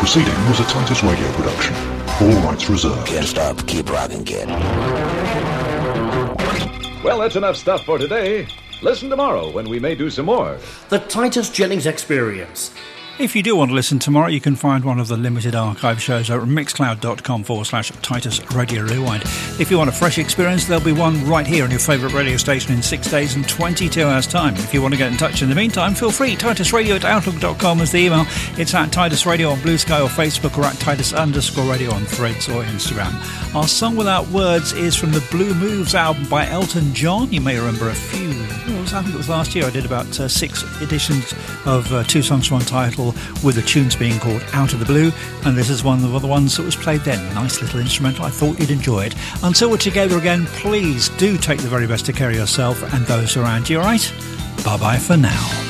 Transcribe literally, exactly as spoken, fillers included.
proceeding was a Titus Radio production. All rights reserved. Can't stop, keep rocking, kid. Well, that's enough stuff for today. Listen tomorrow when we may do some more. The Titus Jennings Experience. If you do want to listen tomorrow, you can find one of the limited archive shows over at mixcloud.com forward slash Titus Radio Rewind. If you want a fresh experience, there'll be one right here on your favourite radio station in six days and twenty-two hours' time. If you want to get in touch in the meantime, feel free. Titus Radio at outlook dot com is the email. It's at Titus Radio on Blue Sky or Facebook, or at Titus underscore Radio on Threads or Instagram. Our song Without Words is from the Blue Moves album by Elton John. You may remember a few, I think it was last year, I did about uh, six editions of uh, two songs for one title, with the tunes being called Out of the Blue, and this is one of the ones that was played then. Nice little instrumental. I thought you'd enjoy it. Until we're together again, please do take the very best of care of yourself and those around you, alright? Bye bye for now.